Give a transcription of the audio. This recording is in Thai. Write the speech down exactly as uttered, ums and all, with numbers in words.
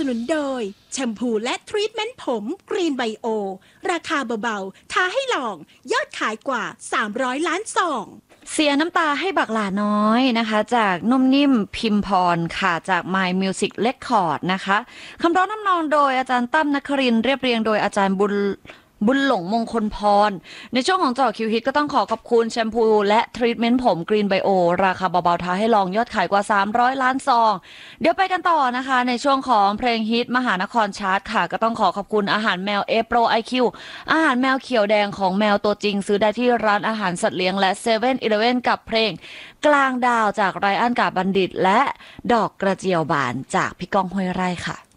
นุนโดยแชมพูและทรีทเมนต์ผมกรีนไบโอราคาเบาๆท้าให้ลองยอดขายกว่าสามร้อยล้านซองเสียน้ำตาให้บักหลาน้อยนะคะจากนุ่มนิ่มพิมพรค่ะจาก My Music Record นะคะคำร้องน้ำนองโดยอาจารย์ตั้มนครินทร์เรียบเรียงโดยอาจารย์บุญบุญหลงมงคลพรในช่วงของเจาะคิวฮิตก็ต้องขอขอบคุณแชมพูและทรีทเมนต์ผมกรีนไบโอราคาเบาๆท้าให้ลองยอดขายกว่าสามร้อยล้านซองเดี๋ยวไปกันต่อนะคะในช่วงของเพลงฮิตมหานครชาร์ตค่ะก็ต้องขอขอบคุณอาหารแมวเอโปรไอคิวอาหารแมวเขียวแดงของแมวตัวจริงซื้อได้ที่ร้านอาหารสัตว์เลี้ยงและเซเว่นอีเลฟเว่นกับเพลงกลางดาวจากไรอันกาบัณฑิตและดอกกระเจียวบานจากพี่ก้องห้วยไร่ค่ะ